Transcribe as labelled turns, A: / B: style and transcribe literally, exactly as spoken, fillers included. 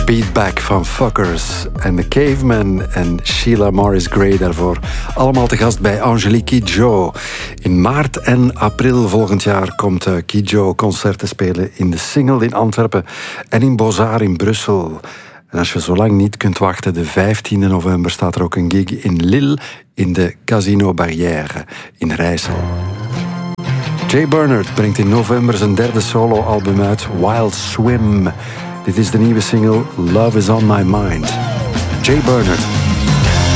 A: Beatback van Fuckers en The Caveman en Sheila Morris Gray daarvoor. Allemaal te gast bij Angelique Kidjo. In maart en april volgend jaar komt Kidjo concerten spelen in de Singel in Antwerpen en in Beaux-Arts in Brussel. En als je zo lang niet kunt wachten, de vijftiende november staat er ook een gig in Lille in de Casino Barrière in Rijssel. Jay Bernard brengt in november zijn derde soloalbum uit, Wild Swim. Dit is de nieuwe single Love is on My Mind. Jay Bernard.